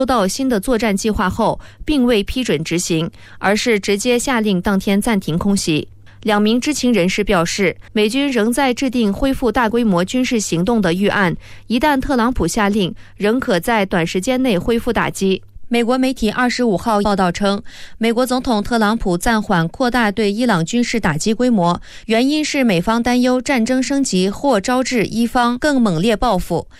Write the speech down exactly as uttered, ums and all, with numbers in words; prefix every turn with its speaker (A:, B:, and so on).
A: 收到新的作战计划后，并未批准执行，而是直接下令当天暂停空袭。两名知情人士表示，美军仍在制定恢复大规模军事行动的预案，一旦特朗普下令，仍可在短时间内恢复打击。美国媒体二十五号报道称，美国总统特朗普暂缓扩大对伊朗军事打击规模，原因是美方担忧战争升级或招致伊方更猛烈报复。